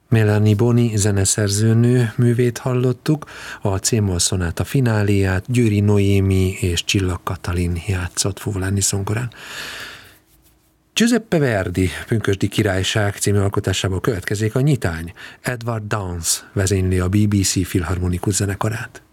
Melanie Boni zeneszerzőnő művét hallottuk, a C-moll szonáta fináléját Győri Noémi és Csillag Katalin játszott fuvoláni zongorán. Giuseppe Verdi Pünkösdi királyság című alkotásából következik a nyitány. Edward Downes vezényli a BBC Filharmonikus zenekarát.